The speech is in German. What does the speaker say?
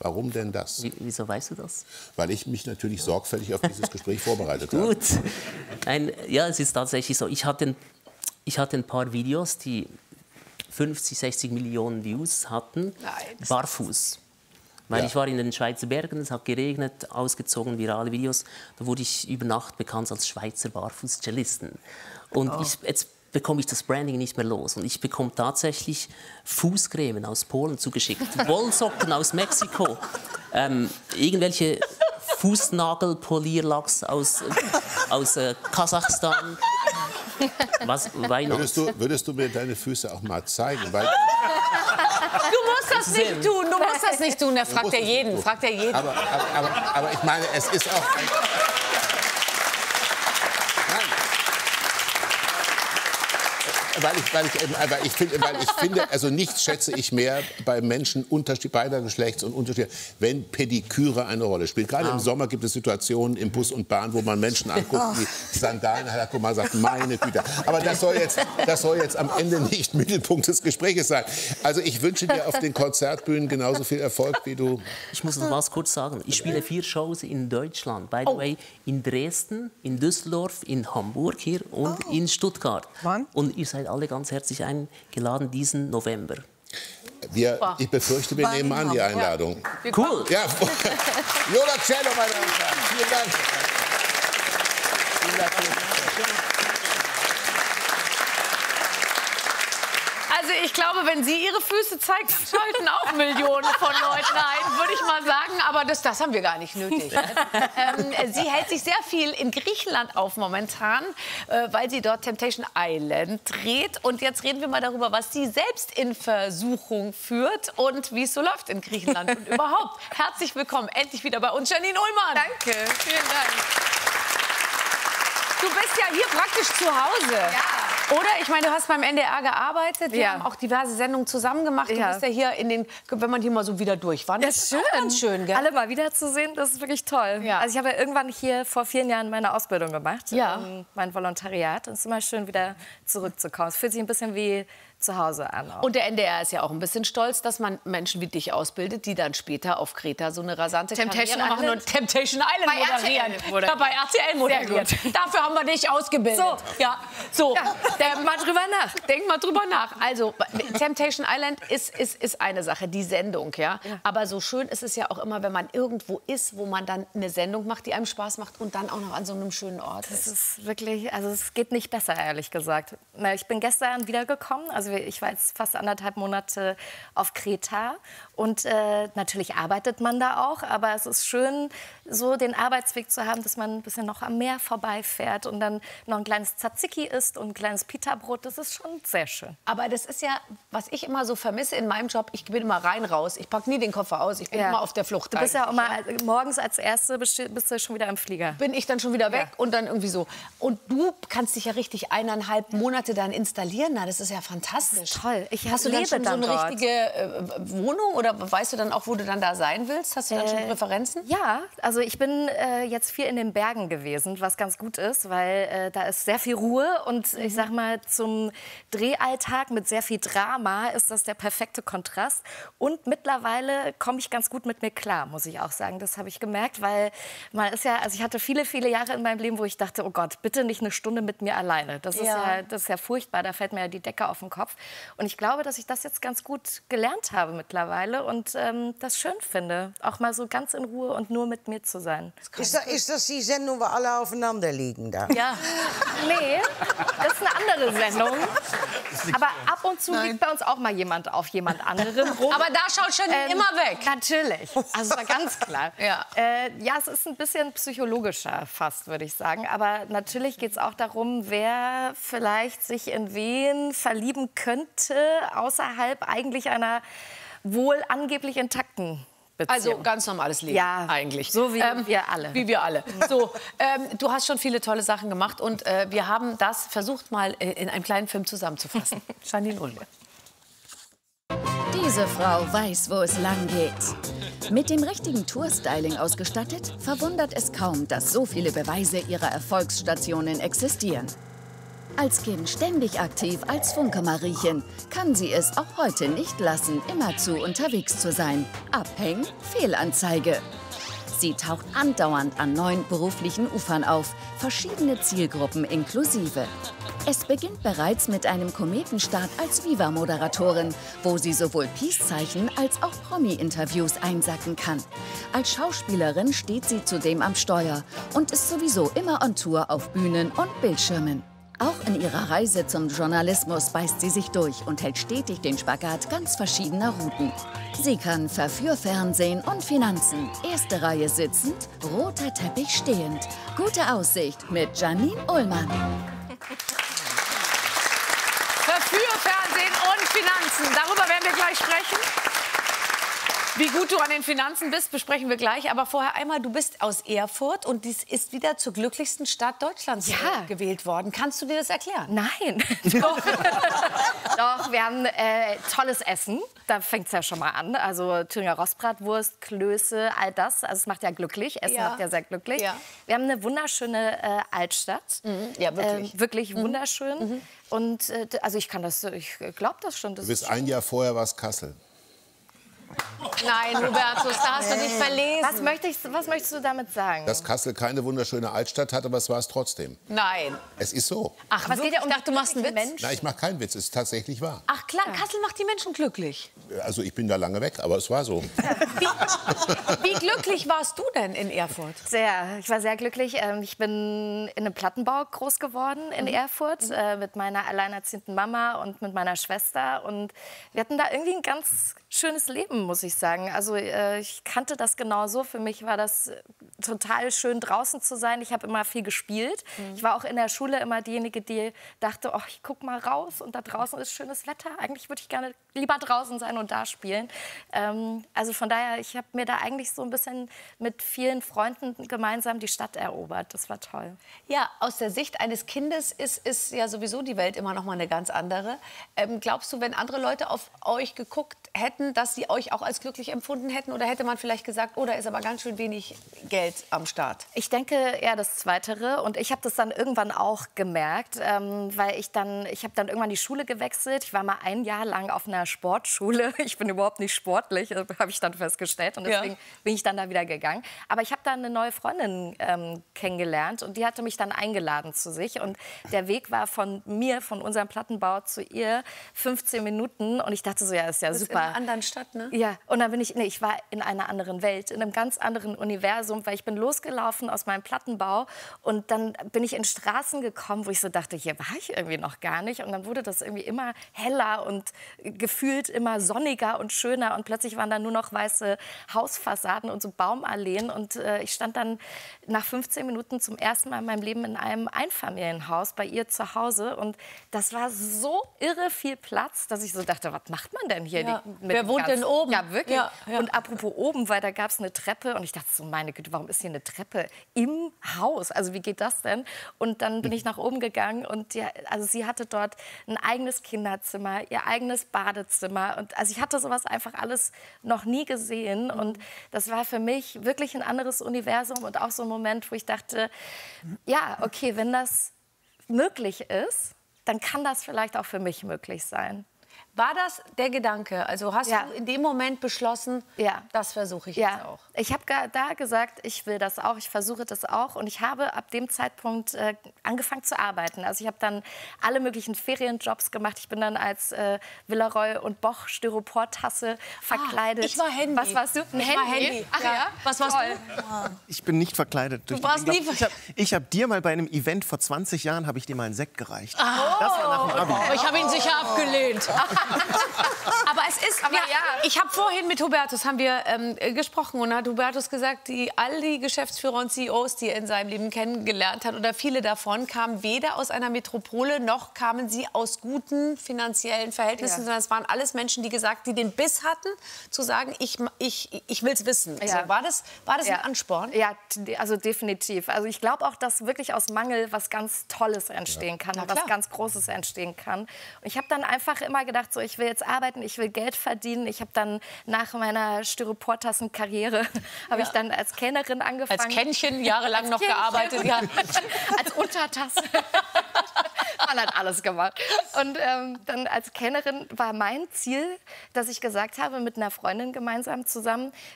Warum denn das? Wieso weißt du das? Weil ich mich natürlich sorgfältig auf dieses Gespräch vorbereitet habe. Gut. Nein, ja, es ist tatsächlich so. Ich hatte ein paar Videos, die 50, 60 Millionen Views hatten, barfuß. Weil ich war in den Schweizer Bergen, es hat geregnet, ausgezogen, virale Videos. Da wurde ich über Nacht bekannt als Schweizer Barfuß-Cellisten. Und jetzt bekomme ich das Branding nicht mehr los. Und ich bekomme tatsächlich Fußcremen aus Polen zugeschickt, Wollsocken aus Mexiko, irgendwelche Fußnagelpolierlacks aus Kasachstan. Würdest du mir deine Füße auch mal zeigen? Weil Du musst das nicht tun, du musst das nicht tun. Er fragt ja jeden, Aber ich meine, es ist auch ein... Weil ich finde, also nichts schätze ich mehr bei Menschen beider Geschlechts und unterschiedlicher, wenn Pediküre eine Rolle spielt. Gerade im Sommer gibt es Situationen im Bus und Bahn, wo man Menschen anguckt, die Sandalen hat, wo man sagt, meine Güte. Aber das soll jetzt am Ende nicht Mittelpunkt des Gesprächs sein. Also ich wünsche dir auf den Konzertbühnen genauso viel Erfolg wie du. Ich muss noch was kurz sagen. Ich spiele 4 Shows in Deutschland. By the way, in Dresden, in Düsseldorf, in Hamburg hier und in Stuttgart. Wann? Und ihr seid alle ganz herzlich eingeladen diesen November. Ich befürchte, wir nehmen an die Einladung. Ja. Cool. Ja, Viola Cello, meine Damen und Herren. Vielen Dank. Vielen Dank. Also ich glaube, wenn sie ihre Füße zeigt, schalten auch Millionen von Leuten ein, würde ich mal sagen. Aber das haben wir gar nicht nötig. Sie hält sich sehr viel in Griechenland auf momentan, weil sie dort Temptation Island dreht. Und jetzt reden wir mal darüber, was sie selbst in Versuchung führt und wie es so läuft in Griechenland und überhaupt. Herzlich willkommen, endlich wieder bei uns, Janine Ullmann. Danke, vielen Dank. Du bist ja hier praktisch zu Hause. Ja. Oder? Ich meine, du hast beim NDR gearbeitet, wir Ja. haben auch diverse Sendungen zusammen gemacht. Du bist ja hier wenn man hier mal so wieder durchwandert. Ja, schön. Auch ganz schön, gell? Alle mal wiederzusehen, das ist wirklich toll. Ja. Also ich habe ja irgendwann hier vor 4 Jahren meine Ausbildung gemacht, Ja. Mein Volontariat. Und es ist immer schön, wieder zurückzukommen. Es fühlt sich ein bisschen wie zu Hause an. Auch. Und der NDR ist ja auch ein bisschen stolz, dass man Menschen wie dich ausbildet, die dann später auf Kreta so eine rasante Temptation Karriere machen Island? und Temptation Island Bei moderieren. RTL moderieren. Ja, bei RTL moderieren. Dafür haben wir dich ausgebildet. So. Ja, so. Ja, denk mal drüber nach. Denk mal drüber nach. Also, Temptation Island ist eine Sache, die Sendung, ja. Aber so schön ist es ja auch immer, wenn man irgendwo ist, wo man dann eine Sendung macht, die einem Spaß macht und dann auch noch an so einem schönen Ort Das ist. ist wirklich, also es geht nicht besser, ehrlich gesagt. Na, ich bin gestern wiedergekommen, also ich war jetzt fast 1,5 Monate auf Kreta und natürlich arbeitet man da auch, aber es ist schön, so den Arbeitsweg zu haben, dass man ein bisschen noch am Meer vorbeifährt und dann noch ein kleines Tzatziki isst und ein kleines Pita-Brot, das ist schon sehr schön. Aber das ist ja, was ich immer so vermisse in meinem Job, ich bin immer rein, raus, ich packe nie den Koffer aus, ich bin immer auf der Flucht. Du bist ja auch mal morgens als Erste bist du schon wieder im Flieger. Bin ich dann schon wieder weg und dann irgendwie so. Und du kannst dich ja richtig 1,5 Monate dann installieren, na, das ist ja fantastisch. Toll. Hast du dann schon so eine richtige Wohnung oder weißt du dann auch, wo du dann da sein willst? Hast du dann schon Präferenzen? Ja, also ich bin jetzt viel in den Bergen gewesen, was ganz gut ist, weil da ist sehr viel Ruhe und ich sag mal, zum Drehalltag mit sehr viel Drama ist das der perfekte Kontrast. Und mittlerweile komme ich ganz gut mit mir klar, muss ich auch sagen. Das habe ich gemerkt, weil man ist ja, also ich hatte viele, viele Jahre in meinem Leben, wo ich dachte, oh Gott, bitte nicht eine Stunde mit mir alleine. Das ist ja furchtbar, da fällt mir ja die Decke auf den Kopf. Und ich glaube, dass ich das jetzt ganz gut gelernt habe mittlerweile und das schön finde, auch mal so ganz in Ruhe und nur mit mir zu sein. Ist das die Sendung, wo alle aufeinander liegen da? Ja. Nee, das ist eine andere Sendung. Aber ab und zu liegt bei uns auch mal jemand auf jemand anderen rum. Aber da schaut Janine immer weg. Natürlich, also ganz klar. Ja. Ja, es ist ein bisschen psychologischer fast, würde ich sagen. Aber natürlich geht es auch darum, wer vielleicht sich in wen verlieben könnte, außerhalb eigentlich einer wohl angeblich intakten Beziehung. Also ganz normales Leben eigentlich. So wie wir alle. Wie wir alle. So, du hast schon viele tolle Sachen gemacht und wir haben das versucht mal in einem kleinen Film zusammenzufassen. Janine Ullmann. Diese Frau weiß, wo es lang geht. Mit dem richtigen Tourstyling ausgestattet, verwundert es kaum, dass so viele Beweise ihrer Erfolgsstationen existieren. Als Kind ständig aktiv als Funke-Mariechen, kann sie es auch heute nicht lassen, immerzu unterwegs zu sein. Abhängen, Fehlanzeige. Sie taucht andauernd an neuen beruflichen Ufern auf, verschiedene Zielgruppen inklusive. Es beginnt bereits mit einem Kometenstart als Viva-Moderatorin, wo sie sowohl Peace-Zeichen als auch Promi-Interviews einsacken kann. Als Schauspielerin steht sie zudem am Steuer und ist sowieso immer on Tour auf Bühnen und Bildschirmen. Auch in ihrer Reise zum Journalismus beißt sie sich durch und hält stetig den Spagat ganz verschiedener Routen. Sie kann Verführfernsehen und Finanzen, erste Reihe sitzend, roter Teppich stehend. Gute Aussicht mit Janine Ullmann. Verführfernsehen und Finanzen, darüber werden wir gleich sprechen. Wie gut du an den Finanzen bist, besprechen wir gleich. Aber vorher einmal, du bist aus Erfurt und dies ist wieder zur glücklichsten Stadt Deutschlands gewählt worden. Kannst du dir das erklären? Nein. Doch. Doch, wir haben tolles Essen. Da fängt es ja schon mal an. Also Thüringer Rostbratwurst, Klöße, all das. Also es macht ja glücklich. Essen macht ja sehr glücklich. Ja. Wir haben eine wunderschöne Altstadt. Ja, wirklich. Wirklich wunderschön. Und also ich glaube das schon. Du bist ein Jahr vorher war's Kassel. Nein, Hubertus, da hast du dich verlesen. Was möchtest du damit sagen? Dass Kassel keine wunderschöne Altstadt hat, aber es war es trotzdem. Nein. Es ist so. Ach, was geht ja um? Ich dachte, du machst einen Witz. Mensch? Nein, ich mache keinen Witz, es ist tatsächlich wahr. Ach klar, Kassel macht die Menschen glücklich. Also ich bin da lange weg, aber es war so. Wie glücklich warst du denn in Erfurt? Sehr. Ich war sehr glücklich. Ich bin in einem Plattenbau groß geworden in Erfurt mit meiner alleinerziehenden Mama und mit meiner Schwester. Und wir hatten da irgendwie ein ganz schönes Leben, muss ich sagen. Also ich kannte das genauso. Für mich war das total schön, draußen zu sein. Ich habe immer viel gespielt. Ich war auch in der Schule immer diejenige, die dachte, oh, ich guck mal raus und da draußen ist schönes Wetter. Eigentlich würde ich gerne lieber draußen sein und da spielen. Also von daher, ich habe mir da eigentlich so ein bisschen mit vielen Freunden gemeinsam die Stadt erobert. Das war toll. Ja, aus der Sicht eines Kindes ist ja sowieso die Welt immer noch mal eine ganz andere. Glaubst du, wenn andere Leute auf euch geguckt hätten, dass sie euch auch als glücklich empfunden hätten? Oder hätte man vielleicht gesagt, oh, da ist aber ganz schön wenig Geld am Start? Ich denke eher das Zweitere. Und ich habe das dann irgendwann auch gemerkt, weil ich habe dann irgendwann die Schule gewechselt. Ich war mal ein Jahr lang auf einer Sportschule. Ich bin überhaupt nicht sportlich, habe ich dann festgestellt. Und deswegen bin ich dann da wieder gegangen. Aber ich habe dann eine neue Freundin kennengelernt und die hatte mich dann eingeladen zu sich. Und der Weg war von unserem Plattenbau zu ihr 15 Minuten. Und ich dachte so, ja, ist ja super. In einer anderen Stadt, ne? Ja, und dann ich war in einer anderen Welt, in einem ganz anderen Universum, weil ich bin losgelaufen aus meinem Plattenbau und dann bin ich in Straßen gekommen, wo ich so dachte, hier war ich irgendwie noch gar nicht. Und dann wurde das irgendwie immer heller und gefühlt immer sonniger und schöner und plötzlich waren da nur noch weiße Hausfassaden und so Baumalleen und ich stand dann nach 15 Minuten zum ersten Mal in meinem Leben in einem Einfamilienhaus bei ihr zu Hause und das war so irre viel Platz, dass ich so dachte, was macht man denn hier? Ja. Wer wohnt denn oben? Ja, wirklich. Ja, ja. Und apropos oben, weil da gab es eine Treppe und ich dachte so, meine Güte, warum ist hier eine Treppe im Haus? Also wie geht das denn? Und dann bin ich nach oben gegangen und also sie hatte dort ein eigenes Kinderzimmer, ihr eigenes Badezimmer und also ich hatte sowas einfach alles noch nie gesehen und das war für mich wirklich ein anderes Universum und auch so ein Moment, wo ich dachte, ja, okay, wenn das möglich ist, dann kann das vielleicht auch für mich möglich sein. War das der Gedanke? Also hast du in dem Moment beschlossen, das versuche ich jetzt auch? Ich habe da gesagt, ich will das auch, ich versuche das auch. Und ich habe ab dem Zeitpunkt angefangen zu arbeiten. Also ich habe dann alle möglichen Ferienjobs gemacht. Ich bin dann als Villeroy und Boch Styroportasse verkleidet. Ich war Handy. Was warst du? Handy. Ach ja? Was warst du? Ich bin nicht verkleidet. Du warst nie Ich habe dir mal bei einem Event vor 20 Jahren habe ich dir mal einen Sekt gereicht. Das war nach dem Abi. Ich habe ihn sicher abgelehnt. Aber es ist, ich habe vorhin mit Hubertus gesprochen und hat Hubertus gesagt, all die Geschäftsführer und CEOs, die er in seinem Leben kennengelernt hat, oder viele davon, kamen weder aus einer Metropole, noch kamen sie aus guten finanziellen Verhältnissen, sondern es waren alles Menschen, die den Biss hatten, zu sagen, ich will es wissen. Ja. Also, war das ein Ansporn? Ja, also definitiv. Also ich glaube auch, dass wirklich aus Mangel was ganz Tolles entstehen kann, was ganz Großes entstehen kann. Und ich habe dann einfach immer gedacht, so, ich will jetzt arbeiten, ich will Geld verdienen. Ich habe dann nach meiner Styroportassenkarriere habe ich dann als Kellnerin angefangen. Als Kännchen jahrelang noch gearbeitet, ja. Als Untertasse. Man hat alles gemacht. Und dann als Kellnerin war mein Ziel, dass ich gesagt habe, mit einer Freundin gemeinsam zusammen,